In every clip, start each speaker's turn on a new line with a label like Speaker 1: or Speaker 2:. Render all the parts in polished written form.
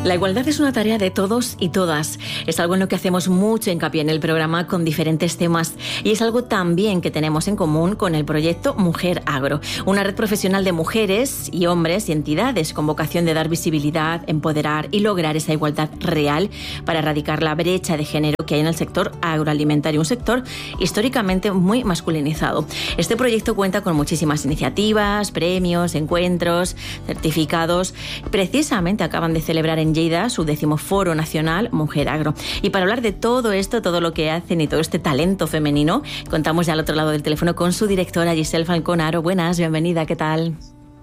Speaker 1: La igualdad es una tarea de todos y todas. Es algo en lo que hacemos mucho hincapié en el programa con diferentes temas y es algo también que tenemos en común con el proyecto Mujer Agro, una red profesional de mujeres y hombres y entidades con vocación de dar visibilidad, empoderar y lograr esa igualdad real para erradicar la brecha de género que hay en el sector agroalimentario, un sector históricamente muy masculinizado. Este proyecto cuenta con muchísimas iniciativas, premios, encuentros, certificados. Precisamente acaban de celebrar en Lleida su 10º Foro Nacional Mujer Agro. Y para hablar de todo esto, todo lo que hacen y todo este talento femenino, contamos ya al otro lado del teléfono con su directora Giselle Falcón Aro. Buenas, bienvenida, ¿qué tal?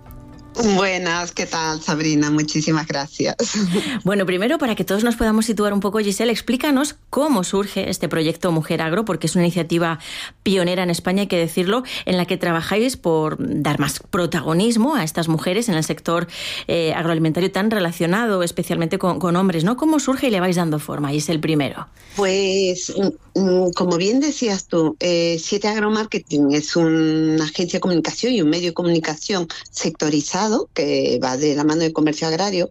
Speaker 2: Buenas, ¿qué tal, Sabrina? Muchísimas gracias.
Speaker 1: Bueno, primero, para que todos nos podamos situar un poco, Giselle, explícanos cómo surge este proyecto Mujer Agro, porque es una iniciativa pionera en España, hay que decirlo, en la que trabajáis por dar más protagonismo a estas mujeres en el sector agroalimentario tan relacionado especialmente con hombres, ¿no? ¿Cómo surge y le vais dando forma, Giselle, primero?
Speaker 2: Pues, como bien decías tú, 7 Agromarketing es una agencia de comunicación y un medio de comunicación sectorizado que va de la mano del comercio agrario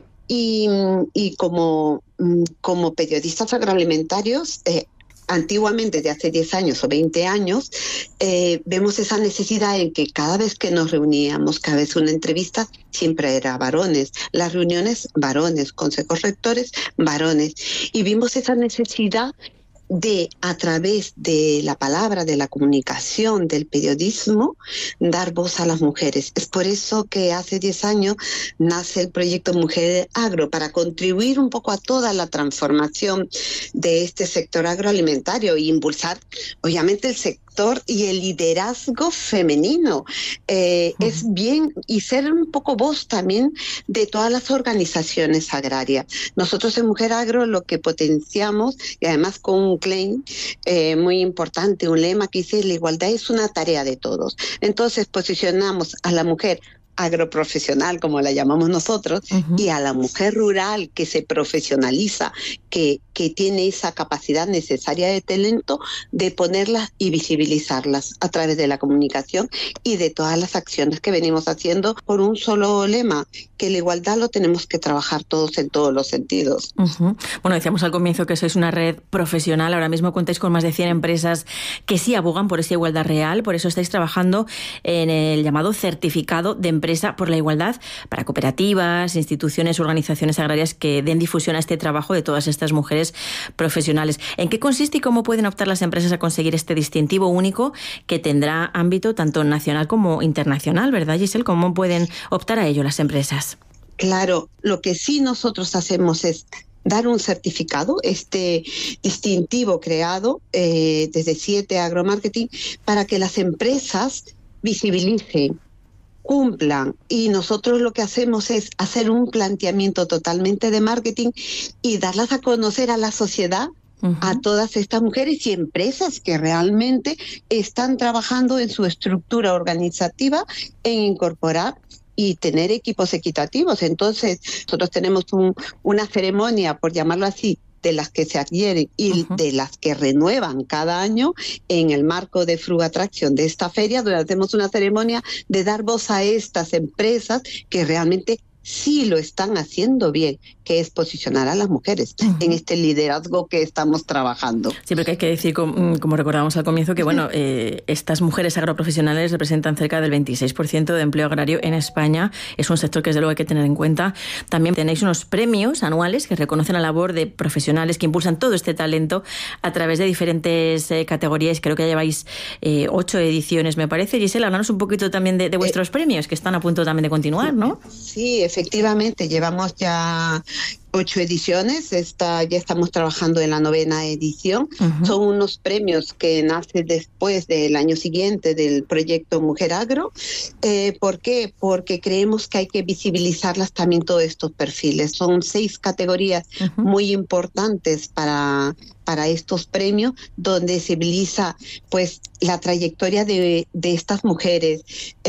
Speaker 2: y como periodistas agroalimentarios, antiguamente, de hace 10 años o 20 años, vemos esa necesidad en que cada vez que nos reuníamos, cada vez una entrevista, siempre era varones. Las reuniones, varones. Consejos rectores, varones. Y vimos esa necesidad de, a través de la palabra, de la comunicación, del periodismo, dar voz a las mujeres. Es por eso que hace 10 años nace el proyecto Mujer Agro, para contribuir un poco a toda la transformación de este sector agroalimentario e impulsar, obviamente, el sector y el liderazgo femenino. Es bien, y ser un poco voz también de todas las organizaciones agrarias. Nosotros en Mujer Agro lo que potenciamos, y además con un claim muy importante, un lema que dice: la igualdad es una tarea de todos. Entonces posicionamos a la mujer agroprofesional, como la llamamos nosotros, y a la mujer rural que se profesionaliza, que tiene esa capacidad necesaria de talento, de ponerlas y visibilizarlas a través de la comunicación y de todas las acciones que venimos haciendo por un solo lema, que la igualdad lo tenemos que trabajar todos en todos los sentidos.
Speaker 1: Bueno, decíamos al comienzo que sois una red profesional, ahora mismo contáis con más de 100 empresas que sí abogan por esa igualdad real, por eso estáis trabajando en el llamado certificado de empresa por la igualdad para cooperativas, instituciones, organizaciones agrarias que den difusión a este trabajo de todas estas mujeres profesionales. ¿En qué consiste y cómo pueden optar las empresas a conseguir este distintivo único que tendrá ámbito tanto nacional como internacional, verdad, Giselle? ¿Cómo pueden optar a ello las empresas?
Speaker 2: Claro, lo que sí nosotros hacemos es dar un certificado, este distintivo creado desde 7 Agromarketing, para que las empresas visibilicen, cumplan, y nosotros lo que hacemos es hacer un planteamiento totalmente de marketing y darlas a conocer a la sociedad, a todas estas mujeres y empresas que realmente están trabajando en su estructura organizativa en incorporar y tener equipos equitativos. Entonces, nosotros tenemos una ceremonia, por llamarlo así, de las que se adhieren y de las que renuevan cada año en el marco de Frugatraction, de esta feria, donde hacemos una ceremonia de dar voz a estas empresas que realmente sí lo están haciendo bien, que es posicionar a las mujeres en este liderazgo que estamos trabajando.
Speaker 1: Sí, porque hay que decir, como recordábamos al comienzo, que bueno, estas mujeres agroprofesionales representan cerca del 26% de empleo agrario en España. Es un sector que desde luego hay que tener en cuenta. También tenéis unos premios anuales que reconocen la labor de profesionales que impulsan todo este talento a través de diferentes categorías. Creo que lleváis 8 ediciones, me parece. Giselle, háblanos un poquito también de vuestros premios, que están a punto también de continuar, ¿no?
Speaker 2: Sí, efectivamente, llevamos ya 8 ediciones, ya estamos trabajando en la 9ª edición. Son unos premios que nacen después del año siguiente del proyecto Mujer Agro. ¿Por qué? Porque creemos que hay que visibilizarlas también todos estos perfiles. Son 6 categorías muy importantes para estos premios, donde se visibiliza pues la trayectoria de estas mujeres,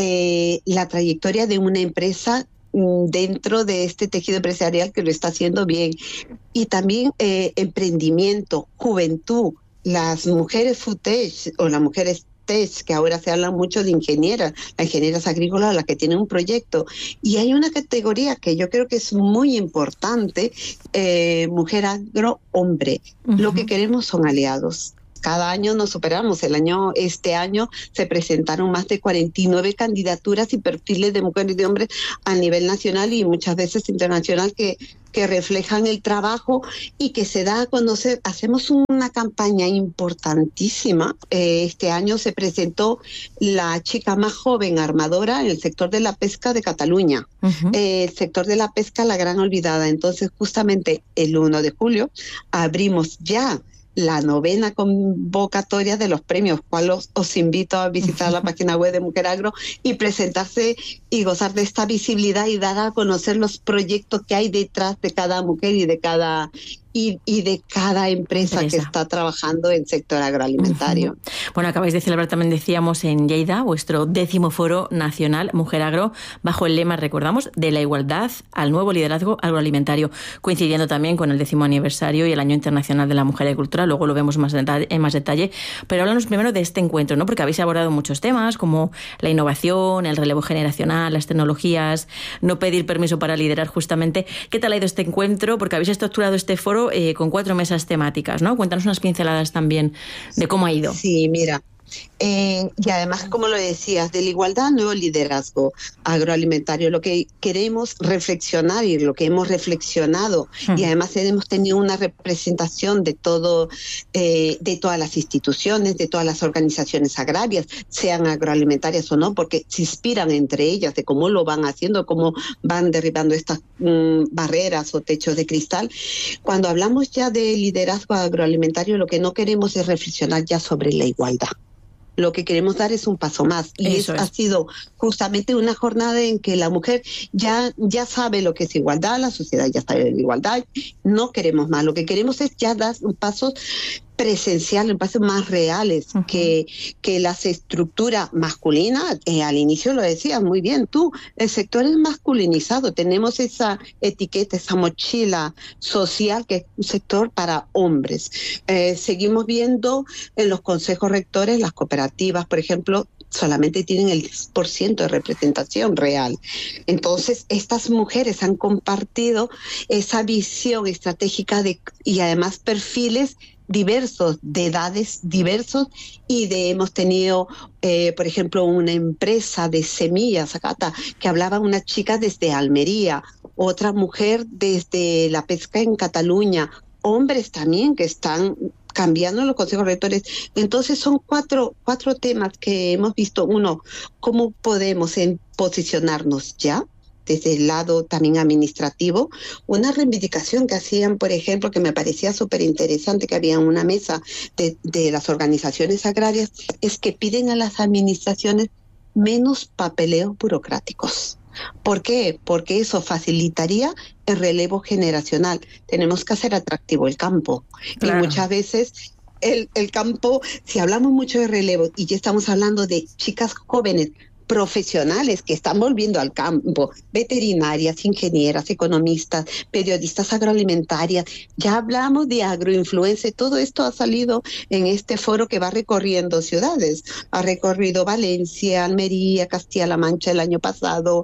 Speaker 2: la trayectoria de una empresa dentro de este tejido empresarial que lo está haciendo bien, y también emprendimiento, juventud, las mujeres footage o las mujeres STEM, que ahora se habla mucho de ingenieras, las ingenieras agrícolas, las que tienen un proyecto. Y hay una categoría que yo creo que es muy importante, mujer agro, hombre. Lo que queremos son aliados. Cada año nos superamos. Este año se presentaron más de 49 candidaturas y perfiles de mujeres y de hombres a nivel nacional y muchas veces internacional que reflejan el trabajo y que se da a conocer. Hacemos una campaña importantísima. Este año se presentó la chica más joven armadora en el sector de la pesca de Cataluña. El sector de la pesca, la gran olvidada. Entonces, justamente el 1 de julio abrimos ya la 9ª convocatoria de los premios, cual os invito a visitar la página web de Mujer Agro y presentarse y gozar de esta visibilidad y dar a conocer los proyectos que hay detrás de cada mujer y de cada empresa que está trabajando en el sector agroalimentario.
Speaker 1: Bueno, acabáis de celebrar, también decíamos, en Lleida, vuestro 10º Foro Nacional Mujer Agro, bajo el lema, recordamos, de la igualdad al nuevo liderazgo agroalimentario, coincidiendo también con el 10º aniversario y el Año Internacional de la Mujer Agricultora. Luego lo vemos en más detalle, pero háblanos primero de este encuentro, ¿no? Porque habéis abordado muchos temas como la innovación, el relevo generacional, las tecnologías, no pedir permiso para liderar, justamente. ¿Qué tal ha ido este encuentro? Porque habéis estructurado este foro con 4 mesas temáticas, ¿no? Cuéntanos unas pinceladas también de cómo ha ido.
Speaker 2: Sí, mira. Y además, como lo decías, de la igualdad al nuevo liderazgo agroalimentario, lo que queremos reflexionar y lo que hemos reflexionado, y además hemos tenido una representación de todo, de todas las instituciones, de todas las organizaciones agrarias, sean agroalimentarias o no, porque se inspiran entre ellas de cómo lo van haciendo, cómo van derribando estas barreras o techos de cristal. Cuando hablamos ya de liderazgo agroalimentario, lo que no queremos es reflexionar ya sobre la igualdad. Lo que queremos dar es un paso más. Y ha sido justamente una jornada en que la mujer ya sabe lo que es igualdad, la sociedad ya sabe de igualdad. No queremos más. Lo que queremos es ya dar pasos presenciales, pasos más reales, que las estructuras masculinas, al inicio lo decías muy bien tú, el sector es masculinizado, tenemos esa etiqueta, esa mochila social que es un sector para hombres. Seguimos viendo en los consejos rectores, las cooperativas, por ejemplo, solamente tienen el 10% de representación real. Entonces, estas mujeres han compartido esa visión estratégica y además perfiles diversos, de edades diversos, y hemos tenido, por ejemplo, una empresa de semillas, Acata, que hablaba una chica desde Almería, otra mujer desde la pesca en Cataluña, hombres también que están cambiando los consejos rectores. Entonces son cuatro temas que hemos visto. Uno, cómo podemos posicionarnos ya desde el lado también administrativo. Una reivindicación que hacían, por ejemplo, que me parecía súper interesante, que había una mesa de las organizaciones agrarias, es que piden a las administraciones menos papeleos burocráticos. ¿Por qué? Porque eso facilitaría el relevo generacional. Tenemos que hacer atractivo el campo. Claro. Y muchas veces el campo, si hablamos mucho de relevo y ya estamos hablando de chicas jóvenes, profesionales que están volviendo al campo, veterinarias, ingenieras, economistas, periodistas agroalimentarias, ya hablamos de agroinfluencia, todo esto ha salido en este foro que va recorriendo ciudades, ha recorrido Valencia, Almería, Castilla-La Mancha el año pasado,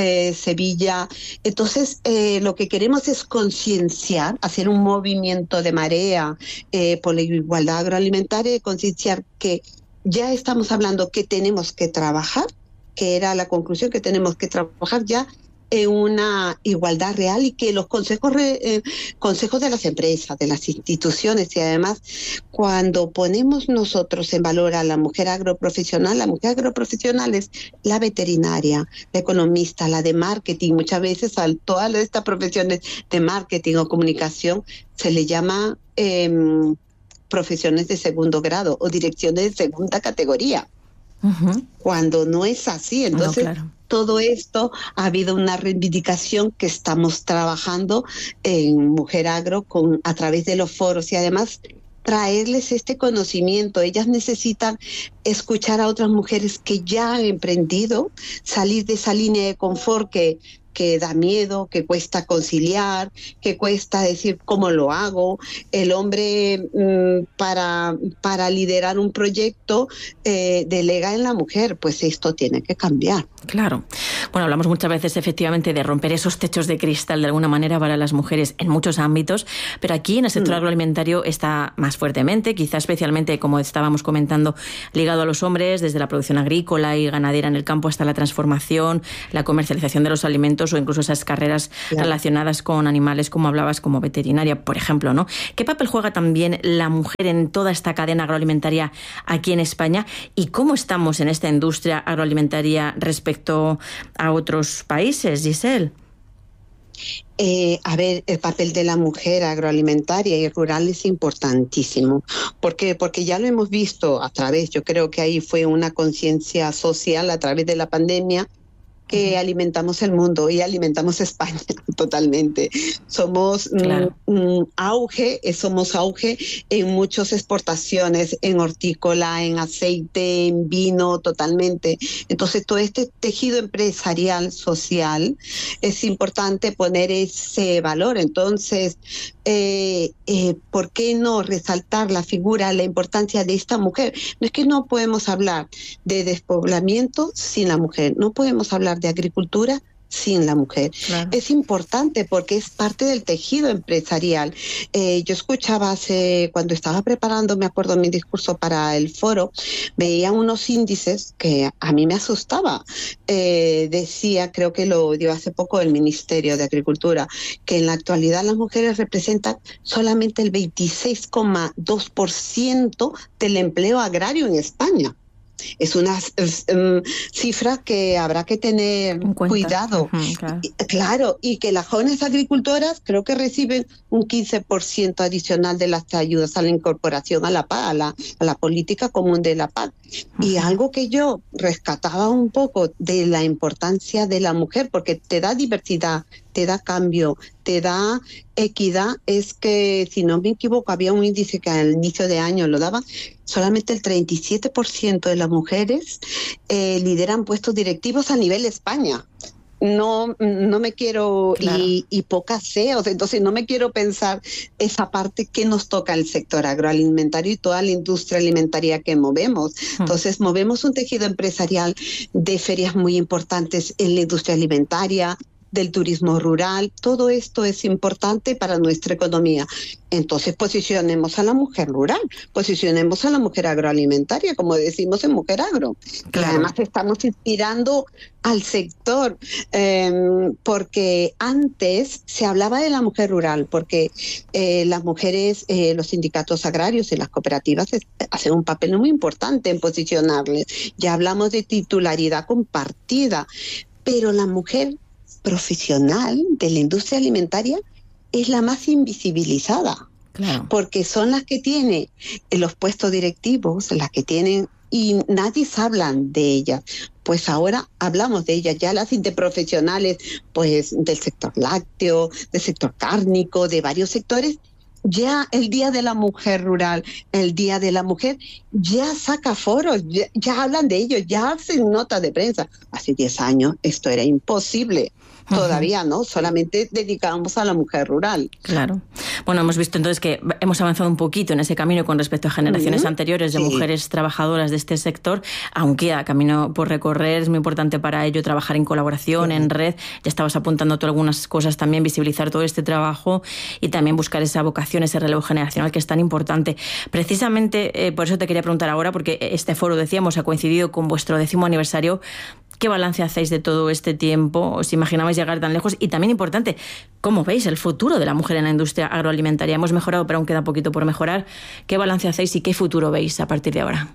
Speaker 2: Sevilla. Entonces, lo que queremos es concienciar, hacer un movimiento de marea por la igualdad agroalimentaria, concienciar que ya estamos hablando que tenemos que trabajar, que era la conclusión, que tenemos que trabajar ya en una igualdad real, y que los consejos de las empresas, de las instituciones, y además cuando ponemos nosotros en valor a la mujer agroprofesional es la veterinaria, la economista, la de marketing. Muchas veces a todas estas profesiones de marketing o comunicación se le llama profesiones de segundo grado o direcciones de segunda categoría. Cuando no es así. Entonces, todo esto ha habido una reivindicación que estamos trabajando en Mujer Agro a través de los foros, y además traerles este conocimiento. Ellas necesitan escuchar a otras mujeres que ya han emprendido, salir de esa línea de confort que que da miedo, que cuesta conciliar, que cuesta decir cómo lo hago. El hombre para liderar un proyecto delega en la mujer, pues esto tiene que cambiar.
Speaker 1: Claro. Bueno, hablamos muchas veces efectivamente de romper esos techos de cristal de alguna manera para las mujeres en muchos ámbitos, pero aquí en el sector agroalimentario está más fuertemente, quizá especialmente, como estábamos comentando, ligado a los hombres, desde la producción agrícola y ganadera en el campo hasta la transformación, la comercialización de los alimentos o incluso esas carreras relacionadas con animales, como hablabas, como veterinaria, por ejemplo, ¿no? ¿Qué papel juega también la mujer en toda esta cadena agroalimentaria aquí en España? ¿Y cómo estamos en esta industria agroalimentaria respecto a otros países, Giselle?
Speaker 2: A ver, el papel de la mujer agroalimentaria y rural es importantísimo. ¿Por qué? Porque ya lo hemos visto a través, yo creo que ahí fue una conciencia social a través de la pandemia, que alimentamos el mundo y alimentamos España totalmente. Somos auge en muchas exportaciones, en hortícola, en aceite, en vino, totalmente. Entonces, todo este tejido empresarial, social, es importante poner ese valor. Entonces, ¿por qué no resaltar la figura, la importancia de esta mujer? No es que no podemos hablar de despoblamiento sin la mujer, no podemos hablar de agricultura sin la mujer. Claro. Es importante porque es parte del tejido empresarial. Yo escuchaba cuando estaba preparando, me acuerdo, mi discurso para el foro, veía unos índices que a mí me asustaba. Decía, creo que lo dio hace poco el Ministerio de Agricultura, que en la actualidad las mujeres representan solamente el 26,2% del empleo agrario en España. Es una cifra que habrá que tener cuidado. Claro, y que las jóvenes agricultoras creo que reciben un 15% adicional de las ayudas a la incorporación a la PAC, a la política común de la PAC. Y algo que yo rescataba un poco de la importancia de la mujer, porque te da diversidad, te da cambio, te da equidad, es que, si no me equivoco, había un índice que al inicio de año lo daba, solamente el 37% de las mujeres lideran puestos directivos a nivel España. No me quiero, y pocas CEOs, entonces no me quiero pensar esa parte que nos toca el sector agroalimentario y toda la industria alimentaria que movemos. Entonces movemos un tejido empresarial de ferias muy importantes en la industria alimentaria, del turismo rural, todo esto es importante para nuestra economía. Entonces posicionemos a la mujer rural, posicionemos a la mujer agroalimentaria, como decimos en Mujer Agro. Claro. Además estamos inspirando al sector, porque antes se hablaba de la mujer rural, porque las mujeres, los sindicatos agrarios y las cooperativas hacen un papel muy importante en posicionarles. Ya hablamos de titularidad compartida, pero la mujer profesional de la industria alimentaria es la más invisibilizada, porque son las que tienen los puestos directivos, las que tienen, y nadie habla de ellas. Pues ahora hablamos de ellas, ya las interprofesionales, pues del sector lácteo, del sector cárnico, de varios sectores. Ya el Día de la Mujer Rural, el Día de la Mujer, ya saca foros, ya hablan de ellos, ya hacen notas de prensa. Hace 10 años esto era imposible. Todavía no, solamente dedicábamos a la mujer rural. Claro.
Speaker 1: Bueno, hemos visto entonces que hemos avanzado un poquito en ese camino con respecto a generaciones anteriores de mujeres trabajadoras de este sector, aunque queda camino por recorrer. Es muy importante para ello trabajar en colaboración, en red. Ya estabas apuntando tú algunas cosas también, visibilizar todo este trabajo y también buscar esa vocación, ese relevo generacional que es tan importante. Precisamente por eso te quería preguntar ahora, porque este foro, decíamos, ha coincidido con vuestro 10º aniversario. ¿Qué balance hacéis de todo este tiempo? ¿Os imaginabais llegar tan lejos? Y también importante, ¿cómo veis el futuro de la mujer en la industria agroalimentaria? Hemos mejorado, pero aún queda poquito por mejorar. ¿Qué balance hacéis y qué futuro veis a partir de ahora?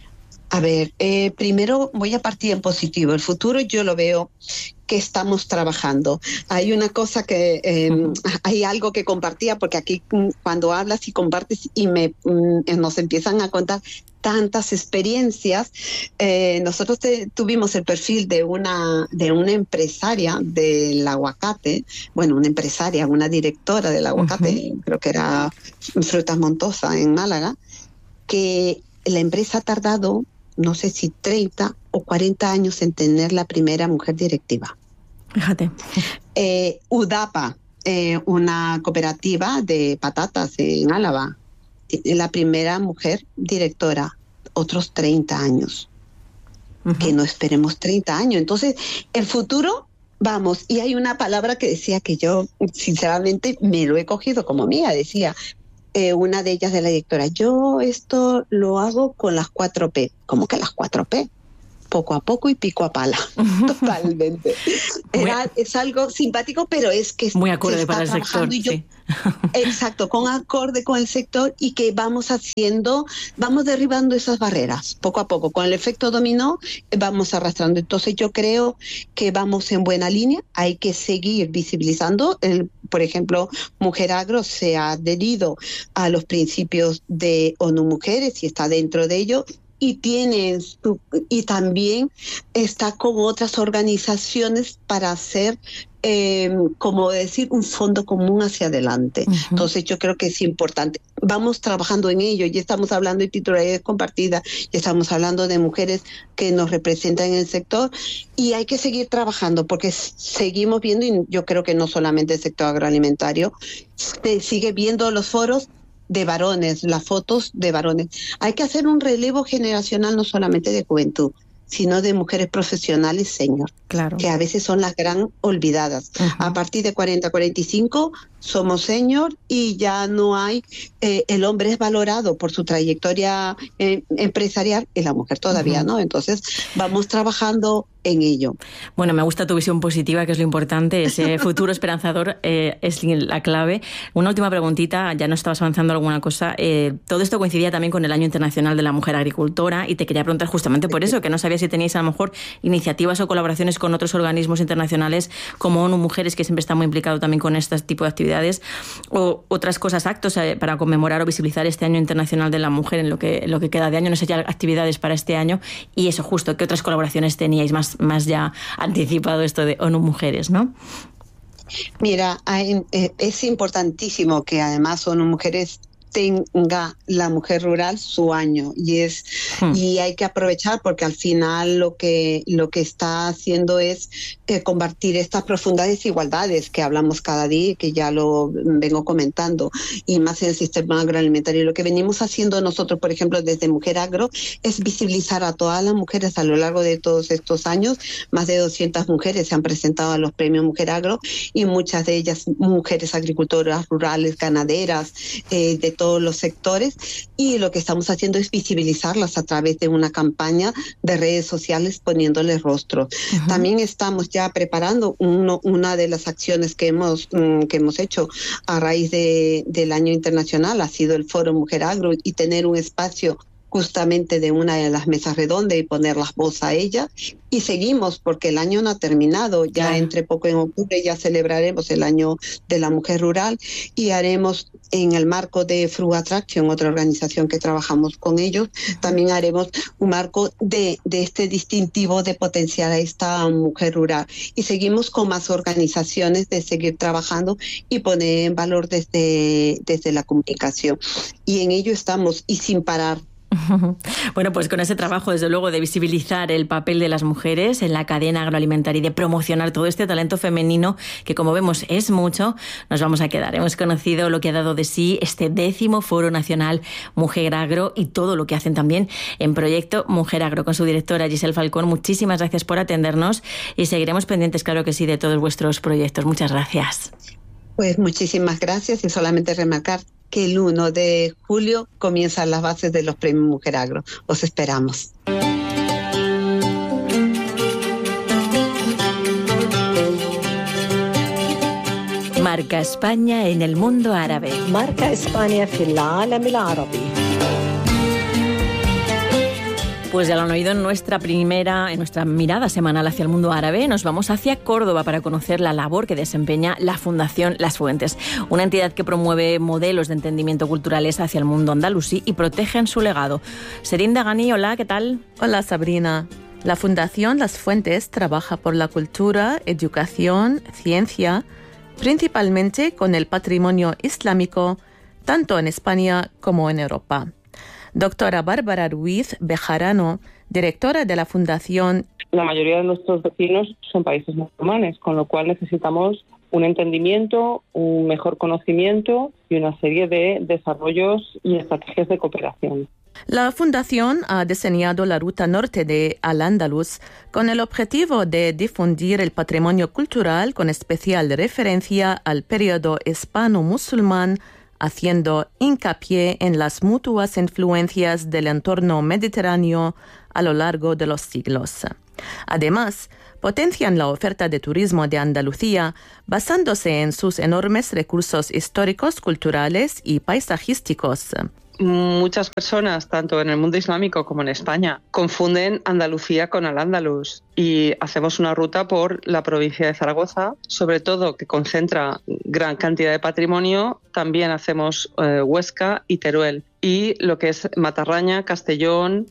Speaker 2: A ver, primero voy a partir en positivo. El futuro yo lo veo que estamos trabajando. Hay una cosa que, hay algo que compartía, porque aquí cuando hablas y compartes y nos empiezan a contar tantas experiencias, nosotros tuvimos el perfil de una empresaria del aguacate, bueno, una directora del aguacate, creo que era Frutas Montosa en Málaga, que la empresa ha tardado, no sé si 30 o 40 años en tener la primera mujer directiva.
Speaker 1: Fíjate.
Speaker 2: UDAPA, una cooperativa de patatas en Álava. La primera mujer directora, otros 30 años. Que no esperemos 30 años. Entonces, el futuro, vamos. Y hay una palabra que decía que yo, sinceramente, me lo he cogido como mía. Decía una de ellas de la directora, yo esto lo hago con las 4P. ¿Cómo que las 4P? Poco a poco y pico a pala. Totalmente. Es algo simpático, pero es que
Speaker 1: muy acorde para el sector. Sí.
Speaker 2: Exacto, con acorde con el sector, y que vamos derribando esas barreras poco a poco. Con el efecto dominó vamos arrastrando. Entonces yo creo que vamos en buena línea. Hay que seguir visibilizando. Por ejemplo, Mujer Agro se ha adherido a los principios de ONU Mujeres y está dentro de ello. Y también está con otras organizaciones para hacer, como decir, un fondo común hacia adelante. Entonces yo creo que es importante. Vamos trabajando en ello. Ya estamos hablando de titularidad compartida, ya estamos hablando de mujeres que nos representan en el sector, y hay que seguir trabajando porque seguimos viendo, y yo creo que no solamente el sector agroalimentario, se sigue viendo los foros de varones, las fotos de varones. Hay que hacer un relevo generacional, no solamente de juventud, sino de mujeres profesionales senior,
Speaker 1: claro,
Speaker 2: que a veces son las gran olvidadas. A partir de 40, 45 somos senior y ya no hay, el hombre es valorado por su trayectoria empresarial y la mujer todavía no. Entonces vamos trabajando en ello.
Speaker 1: Bueno, me gusta tu visión positiva, que es lo importante. Ese futuro esperanzador es la clave. Una última preguntita, ya no estabas avanzando alguna cosa. Todo esto coincidía también con el Año Internacional de la Mujer Agricultora, y te quería preguntar justamente por eso, que no sabía si teníais a lo mejor iniciativas o colaboraciones con otros organismos internacionales como ONU Mujeres, que siempre está muy implicado también con este tipo de actividades, o otras cosas, actos para conmemorar o visibilizar este Año Internacional de la Mujer en lo que queda de año. No sé, ya actividades para este año, y eso justo, ¿qué otras colaboraciones teníais más ya anticipado esto de ONU Mujeres, ¿no?
Speaker 2: Mira, es importantísimo que además ONU Mujeres tenga la mujer rural su año, y hay que aprovechar, porque al final lo que está haciendo es combatir estas profundas desigualdades que hablamos cada día, que ya lo vengo comentando, y más en el sistema agroalimentario. Lo que venimos haciendo nosotros, por ejemplo, desde Mujer Agro, es visibilizar a todas las mujeres a lo largo de todos estos años. Más de 200 mujeres se han presentado a los premios Mujer Agro, y muchas de ellas mujeres agricultoras rurales, ganaderas, de todos los sectores, y lo que estamos haciendo es visibilizarlas a través de una campaña de redes sociales poniéndoles rostro. También estamos ya preparando una de las acciones que hemos hecho a raíz del Año Internacional, ha sido el Foro Mujer Agro, y tener un espacio justamente de una de las mesas redondas y poner las voz a ella. Y seguimos, porque el año no ha terminado. Ya entre poco, en octubre, ya celebraremos el Año de la Mujer Rural, y haremos, en el marco de Fruit Attraction, otra organización que trabajamos con ellos, también haremos un marco de este distintivo de potenciar a esta mujer rural. Y seguimos con más organizaciones de seguir trabajando y poner en valor desde la comunicación. Y en ello estamos, y sin parar.
Speaker 1: Bueno, pues con ese trabajo, desde luego, de visibilizar el papel de las mujeres en la cadena agroalimentaria y de promocionar todo este talento femenino, que como vemos es mucho, nos vamos a quedar. Hemos conocido lo que ha dado de sí este 10º Foro Nacional Mujer Agro y todo lo que hacen también en Proyecto Mujer Agro, con su directora Giselle Falcón. Muchísimas gracias por atendernos, y seguiremos pendientes, claro que sí, de todos vuestros proyectos. Muchas gracias.
Speaker 2: Pues muchísimas gracias, y solamente remarcar que el 1 de julio comienzan las bases de los premios Mujer Agro. Os esperamos.
Speaker 1: Marca España en el mundo árabe.
Speaker 3: Marca España في العالم العربي.
Speaker 1: Pues ya lo han oído, en nuestra mirada semanal hacia el mundo árabe, nos vamos hacia Córdoba para conocer la labor que desempeña la Fundación Las Fuentes, una entidad que promueve modelos de entendimiento culturales hacia el mundo andalusí y protegen su legado. Serín Dagani, hola, ¿qué tal?
Speaker 4: Hola, Sabrina. La Fundación Las Fuentes trabaja por la cultura, educación, ciencia, principalmente con el patrimonio islámico, tanto en España como en Europa. Doctora Bárbara Ruiz Bejarano, directora de la Fundación,
Speaker 5: la mayoría de nuestros vecinos son países musulmanes, con lo cual necesitamos un entendimiento, un mejor conocimiento y una serie de desarrollos y estrategias de cooperación.
Speaker 4: La Fundación ha diseñado la ruta norte de Al-Ándalus con el objetivo de difundir el patrimonio cultural con especial referencia al periodo hispano-musulmán, haciendo hincapié en las mutuas influencias del entorno mediterráneo a lo largo de los siglos. Además, potencian la oferta de turismo de Andalucía basándose en sus enormes recursos históricos, culturales y paisajísticos.
Speaker 5: Muchas personas, tanto en el mundo islámico como en España, confunden Andalucía con Al-Ándalus y hacemos una ruta por la provincia de Zaragoza, sobre todo que concentra gran cantidad de patrimonio. También hacemos Huesca y Teruel y lo que es Matarraña, Castellón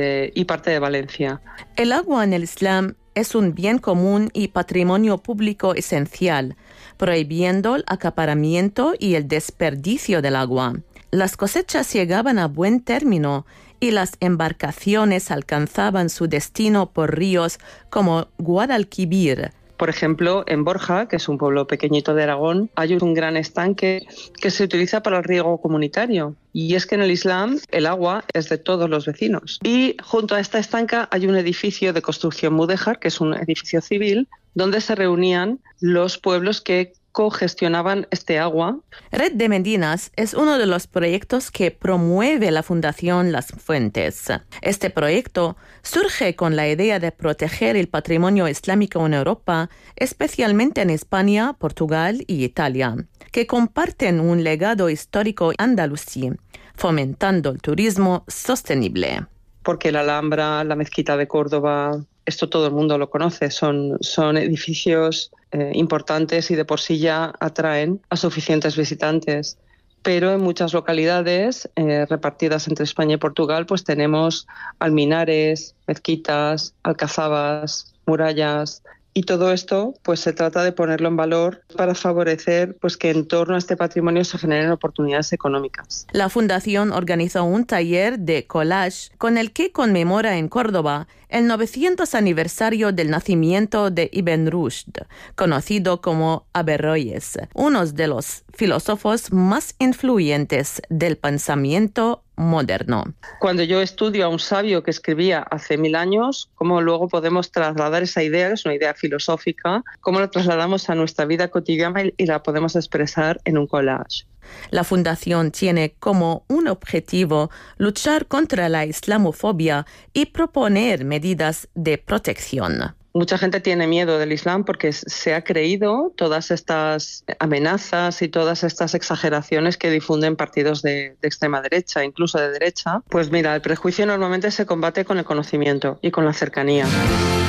Speaker 5: y parte de Valencia.
Speaker 4: El agua en el Islam es un bien común y patrimonio público esencial, prohibiendo el acaparamiento y el desperdicio del agua. Las cosechas llegaban a buen término y las embarcaciones alcanzaban su destino por ríos como Guadalquivir.
Speaker 5: Por ejemplo, en Borja, que es un pueblo pequeñito de Aragón, hay un gran estanque que se utiliza para el riego comunitario. Y es que en el Islam el agua es de todos los vecinos. Y junto a esta estanca hay un edificio de construcción mudéjar, que es un edificio civil, donde se reunían los pueblos que cogestionaban este agua.
Speaker 4: Red de Medinas es uno de los proyectos que promueve la Fundación Las Fuentes. Este proyecto surge con la idea de proteger el patrimonio islámico en Europa, especialmente en España, Portugal y Italia, que comparten un legado histórico andalusí, fomentando el turismo sostenible.
Speaker 5: Porque la Alhambra, la Mezquita de Córdoba, esto todo el mundo lo conoce, son edificios importantes y de por sí ya atraen a suficientes visitantes. Pero en muchas localidades repartidas entre España y Portugal, pues tenemos alminares, mezquitas, alcazabas, murallas. Y todo esto pues se trata de ponerlo en valor para favorecer pues que en torno a este patrimonio se generen oportunidades económicas.
Speaker 4: La Fundación organizó un taller de collage con el que conmemora en Córdoba el 900 aniversario del nacimiento de Ibn Rushd, conocido como Averroes, uno de los filósofos más influyentes del pensamiento moderno.
Speaker 5: Cuando yo estudio a un sabio que escribía hace 1000 años, ¿cómo luego podemos trasladar esa idea, que es una idea filosófica, cómo la trasladamos a nuestra vida cotidiana y la podemos expresar en un collage?
Speaker 4: La Fundación tiene como un objetivo luchar contra la islamofobia y proponer medidas de protección.
Speaker 5: Mucha gente tiene miedo del Islam porque se ha creído todas estas amenazas y todas estas exageraciones que difunden partidos de extrema derecha, incluso de derecha. Pues mira, el prejuicio normalmente se combate con el conocimiento y con la cercanía.